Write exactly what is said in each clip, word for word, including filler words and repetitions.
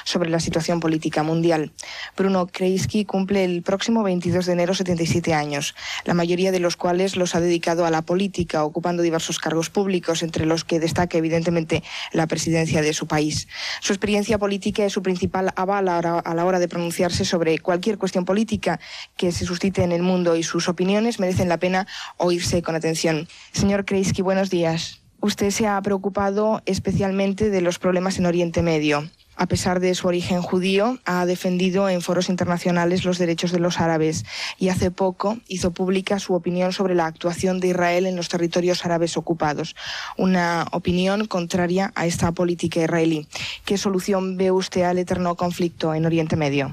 sobre la situación política mundial. Bruno Kreisky cumple el próximo veintidós de enero setenta y siete años, la mayoría de los cuales los ha dedicado a la política, ocupando diversos cargos públicos, entre los que destaca evidentemente la presidencia de su país. Su experiencia política es su principal aval a la hora de pronunciarse sobre cualquier cuestión política que se suscite en el mundo, y sus opiniones merecen la pena oírse con atención. Señor Kreisky, buenos días. Usted se ha preocupado especialmente de los problemas en Oriente Medio. A pesar de su origen judío, ha defendido en foros internacionales los derechos de los árabes y hace poco hizo pública su opinión sobre la actuación de Israel en los territorios árabes ocupados. Una opinión contraria a esta política israelí. ¿Qué solución ve usted al eterno conflicto en Oriente Medio?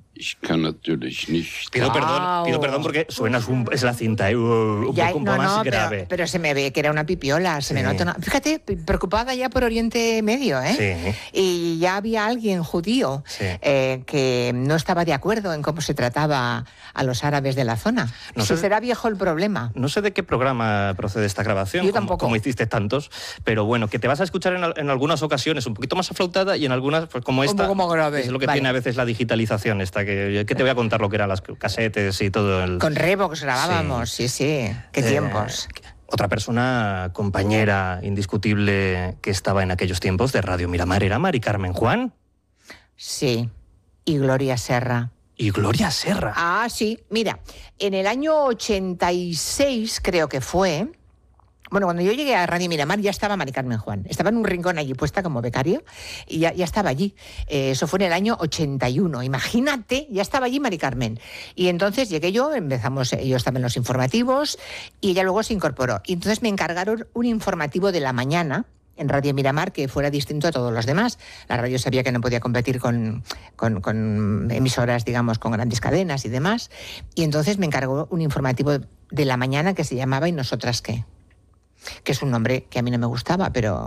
Pido perdón, pido perdón porque suena un, es la cinta, ¿eh? un ya, poco no, más no, grave. Pero, pero se me ve que era una pipiola, se sí. me nota una... Fíjate, preocupada ya por Oriente Medio, ¿eh? Sí. Y ya había alguien judío sí. eh, que no estaba de acuerdo en cómo se trataba a los árabes de la zona. No sé, si será viejo el problema. No sé de qué programa procede esta grabación, Yo como, tampoco. como hiciste tantos, pero bueno, que te vas a escuchar en, en algunas ocasiones un poquito más aflautada y en algunas, pues como esta, un poco más grave. Es lo que vale. tiene a veces la digitalización esta, que, que te voy a contar lo que eran las casetes y todo el... Con Revox grabábamos, sí, sí, sí. Qué eh, tiempos. Otra persona, compañera indiscutible que estaba en aquellos tiempos de Radio Miramar era Mari Carmen Juan. Sí, y Gloria Serra. Y Gloria Serra. Ah, sí, mira, en el año ochenta y seis creo que fue... Bueno, cuando yo llegué a Radio Miramar ya estaba Mari Carmen Juan. Estaba en un rincón allí puesta como becario y ya, ya estaba allí. Eh, eso fue en el año ochenta y uno. Imagínate, ya estaba allí Mari Carmen. Y entonces llegué yo, empezamos, yo estaba en los informativos y ella luego se incorporó. Y entonces me encargaron un informativo de la mañana en Radio Miramar que fuera distinto a todos los demás. La radio sabía que no podía competir con, con, con emisoras, digamos, con grandes cadenas y demás. Y entonces me encargó un informativo de la mañana que se llamaba ¿Y nosotras qué?, que es un nombre que a mí no me gustaba, pero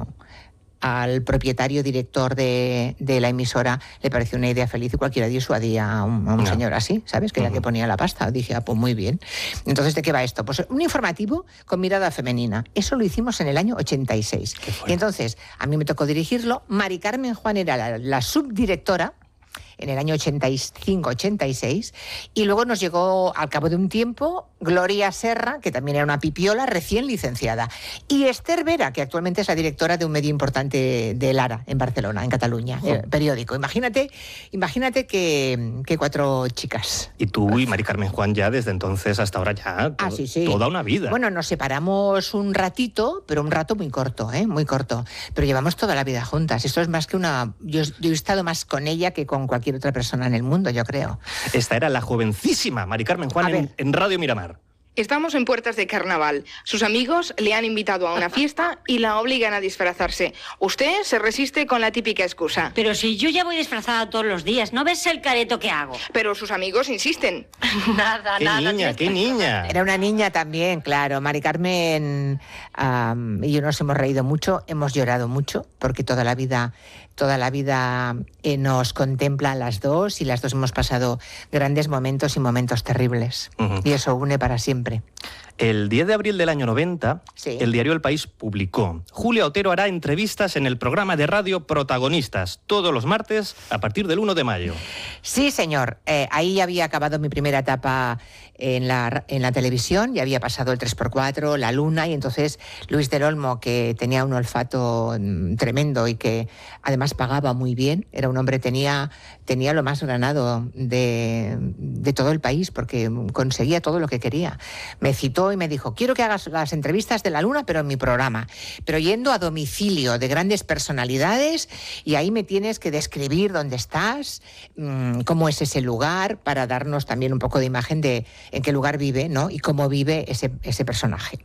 al propietario director de, de la emisora le pareció una idea feliz y cualquiera disuadía a un, a un no. señor así, ¿sabes? Que era uh-huh. que ponía la pasta. Dije, ah, pues muy bien. Entonces, ¿de qué va esto? Pues un informativo con mirada femenina. Eso lo hicimos en el año ochenta y seis. Y entonces, a mí me tocó dirigirlo. Mari Carmen Juan era la, la subdirectora en el año ochenta y cinco ochenta y seis, y luego nos llegó al cabo de un tiempo Gloria Serra, que también era una pipiola recién licenciada, y Esther Vera, que actualmente es la directora de un medio importante de Lara, en Barcelona, en Cataluña, oh. el periódico. Imagínate, imagínate que, que cuatro chicas. Y tú y Mari Carmen Juan ya desde entonces hasta ahora ya to- ah, sí, sí. toda una vida. Bueno, nos separamos un ratito, pero un rato muy corto, ¿eh? Muy corto, pero llevamos toda la vida juntas. Esto es más que una... Yo, yo he estado más con ella que con cualquier otra persona en el mundo, yo creo. Esta era la jovencísima Mari Carmen Juan en, en Radio Miramar. Estamos en puertas de carnaval. Sus amigos le han invitado a una fiesta y la obligan a disfrazarse. Usted se resiste con la típica excusa. Pero si yo ya voy disfrazada todos los días, ¿no ves el careto que hago? Pero sus amigos insisten. Nada, ¿Qué nada. niña, qué niña? Era una niña también, claro. Mari Carmen um, y yo nos hemos reído mucho, hemos llorado mucho, porque toda la vida... Toda la vida eh, nos contempla a las dos y las dos hemos pasado grandes momentos y momentos terribles. Uh-huh. Y eso une para siempre. El diez de abril del año noventa, sí. el diario El País publicó: Julia Otero hará entrevistas en el programa de radio Protagonistas, todos los martes a partir del uno de mayo. Sí, señor. Eh, ahí había acabado mi primera etapa en la, en la televisión, ya había pasado el tres por cuatro, La Luna, y entonces Luis del Olmo, que tenía un olfato tremendo y que además pagaba muy bien, era un hombre, tenía, tenía lo más granado de, de todo el país, porque conseguía todo lo que quería. Me citó y me dijo, quiero que hagas las entrevistas de La Luna, pero en mi programa, pero yendo a domicilio de grandes personalidades, y ahí me tienes que describir dónde estás, mmm, cómo es ese lugar, para darnos también un poco de imagen de en qué lugar vive, ¿no? Y cómo vive ese, ese personaje.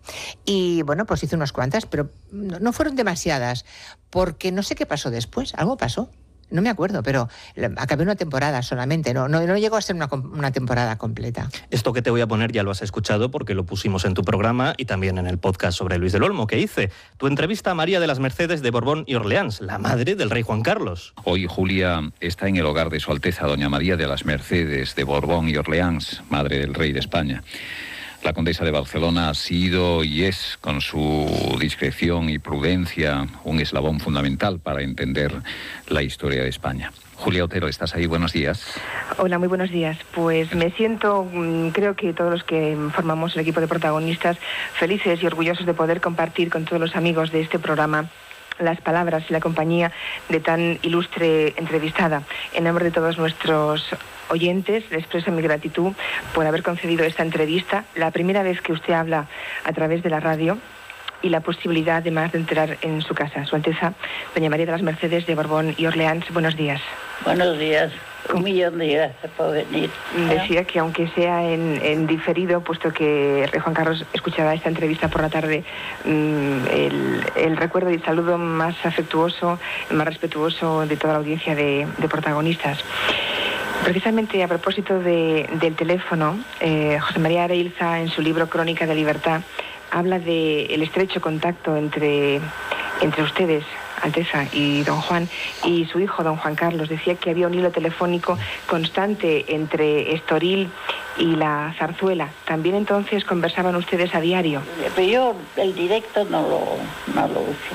Y bueno, pues hice unas cuantas, pero no, no fueron demasiadas, porque no sé qué pasó después, algo pasó. No me acuerdo, pero acabé una temporada solamente, no, no, no llegó a ser una, una temporada completa. Esto que te voy a poner ya lo has escuchado porque lo pusimos en tu programa y también en el podcast sobre Luis del Olmo que hice. Tu entrevista a María de las Mercedes de Borbón y Orleans, la madre del rey Juan Carlos. Hoy Julia está en el hogar de Su Alteza Doña María de las Mercedes de Borbón y Orleans, madre del rey de España. La condesa de Barcelona ha sido y es, con su discreción y prudencia, un eslabón fundamental para entender la historia de España. Julia Otero, ¿estás ahí? Buenos días. Hola, muy buenos días. Pues me siento, creo que todos los que formamos el equipo de protagonistas, felices y orgullosos de poder compartir con todos los amigos de este programa las palabras y la compañía de tan ilustre entrevistada. En nombre de todos nuestros oyentes, le expreso mi gratitud por haber concedido esta entrevista, la primera vez que usted habla a través de la radio, y la posibilidad además de entrar en su casa. Su Alteza, doña María de las Mercedes de Borbón y Orleans, buenos días. Buenos días, un millón de gracias por venir. Decía que aunque sea en, en diferido, puesto que el rey Juan Carlos escuchará esta entrevista por la tarde, mmm, el, el recuerdo y el saludo más afectuoso, más respetuoso de toda la audiencia de, de protagonistas. Precisamente a propósito de, del teléfono, eh, José María Areilza, en su libro Crónica de Libertad, habla del estrecho contacto entre, entre ustedes, Alteza, y don Juan, y su hijo, don Juan Carlos. Decía que había un hilo telefónico constante entre Estoril y la Zarzuela. ¿También entonces conversaban ustedes a diario? Pero yo el directo no lo, no lo uso.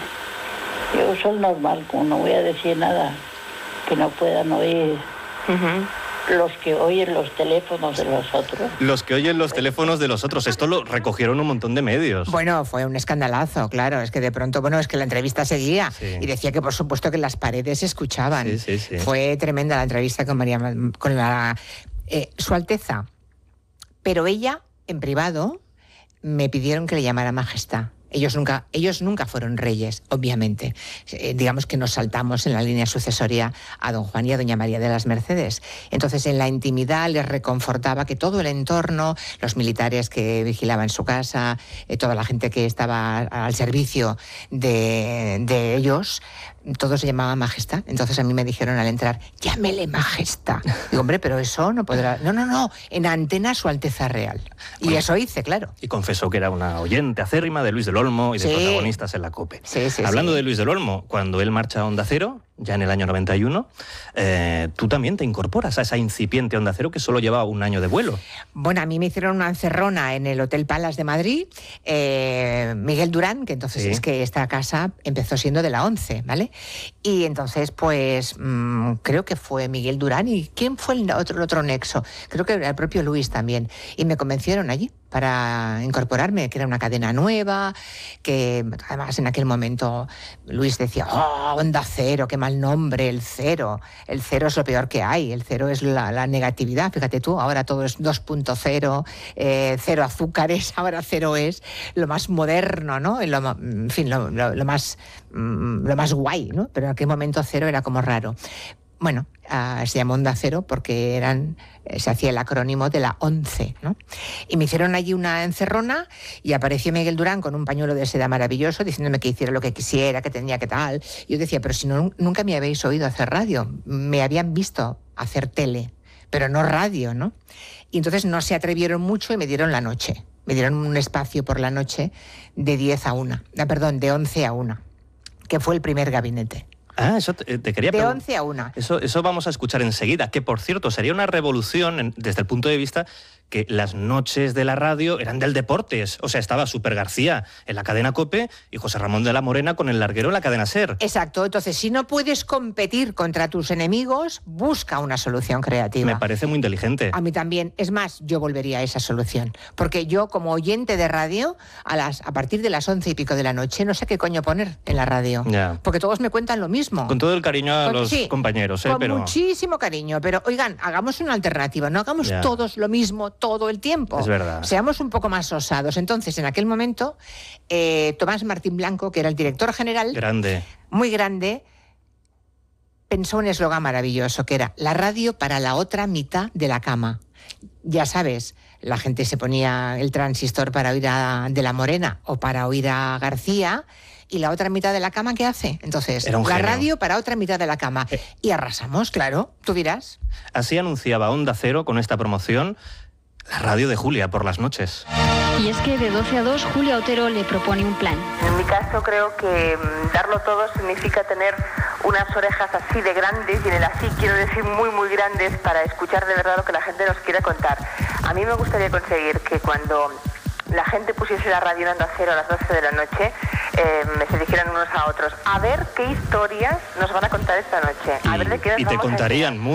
Yo uso el normal, como no voy a decir nada que no puedan oír. Uh-huh. Los que oyen los teléfonos de los otros. Los que oyen los teléfonos de los otros. Esto lo recogieron un montón de medios. Bueno, fue un escandalazo, claro. Es que de pronto, bueno, es que la entrevista seguía sí. y decía que por supuesto que las paredes escuchaban. Sí, sí, sí. Fue tremenda la entrevista con María, con la, eh, Su Alteza. Pero ella, en privado, me pidieron que le llamara Majestad. Ellos nunca, ellos nunca fueron reyes, obviamente. Eh, digamos que nos saltamos en la línea sucesoria a don Juan y a doña María de las Mercedes. Entonces, en la intimidad les reconfortaba que todo el entorno, los militares que vigilaban su casa, eh, toda la gente que estaba al servicio de, de ellos, todos se llamaban Majestad. Entonces a mí me dijeron al entrar, llámele Majestad. Digo, hombre, pero eso no podrá... No, no, no, en antena Su Alteza Real. Y bueno, eso hice, claro. Y confesó que era una oyente acérrima de Luis del Olmo y de sí. protagonistas en la COPE. Sí, sí, Hablando sí. de Luis del Olmo, cuando él marcha a Onda Cero, ya en el año noventa y uno, eh, tú también te incorporas a esa incipiente Onda Cero que solo llevaba un año de vuelo. Bueno, a mí me hicieron una encerrona en el Hotel Palace de Madrid, eh, Miguel Durán, que entonces sí. es que esta casa empezó siendo de la ONCE, ¿vale? Y entonces, pues, mmm, creo que fue Miguel Durán. ¿Y quién fue el otro, el otro nexo? Creo que era el propio Luis también. Y me convencieron allí para incorporarme, que era una cadena nueva, que además en aquel momento Luis decía, oh, Onda Cero, qué mal nombre, el cero. El cero es lo peor que hay, el cero es la, la negatividad. Fíjate tú, ahora todo es dos punto cero, eh, cero azúcares, ahora cero es lo más moderno, ¿no? Lo, en fin, lo, lo, lo, más, lo más guay, ¿no? Pero en aquel momento cero era como raro. Bueno, uh, se llamó Onda Cero porque eran, eh, se hacía el acrónimo de la ONCE, ¿no? Y me hicieron allí una encerrona y apareció Miguel Durán con un pañuelo de seda maravilloso diciéndome que hiciera lo que quisiera, que tenía que tal. Y yo decía, pero si no, nunca me habéis oído hacer radio, me habían visto hacer tele, pero no radio, ¿no? Y entonces no se atrevieron mucho y me dieron la noche. Me dieron un espacio por la noche de diez a una, ah, perdón, de once a una, que fue el primer gabinete. Ah, eso te, te quería preguntar. De once a una. Eso, eso vamos a escuchar enseguida, que por cierto sería una revolución en, desde el punto de vista que las noches de la radio eran del Deportes. O sea, estaba Super García en la cadena COPE y José Ramón de la Morena con el larguero en la cadena SER. Exacto. Entonces, si no puedes competir contra tus enemigos, busca una solución creativa. Me parece muy inteligente. A mí también. Es más, yo volvería a esa solución. Porque yo, como oyente de radio, a, las, a partir de las once y pico de la noche, no sé qué coño poner en la radio. Ya. Porque todos me cuentan lo mismo. Con todo el cariño a con, los sí, compañeros, ¿eh? Con pero... muchísimo cariño. Pero, oigan, hagamos una alternativa. No hagamos ya. todos lo mismo todo el tiempo. Es verdad. Seamos un poco más osados. Entonces, en aquel momento, eh, Tomás Martín Blanco, que era el director general, grande, muy grande, pensó un eslogan maravilloso, que era la radio para la otra mitad de la cama. Ya sabes, la gente se ponía el transistor para oír a De la Morena o para oír a García, y la otra mitad de la cama, ¿qué hace? Entonces, la genio. radio para otra mitad de la cama. Eh. Y arrasamos, claro, tú dirás. Así anunciaba Onda Cero con esta promoción la radio de Julia por las noches. Y es que de doce a dos Julia Otero le propone un plan. En mi caso creo que darlo todo significa tener unas orejas así de grandes, y en el así quiero decir muy muy grandes, para escuchar de verdad lo que la gente nos quiere contar. A mí me gustaría conseguir que cuando la gente pusiese la radio en Onda Cero a las doce de la noche, eh, se dijeran unos a otros, a ver qué historias nos van a contar esta noche, a y, ver de qué nos y te vamos a contarían enterar.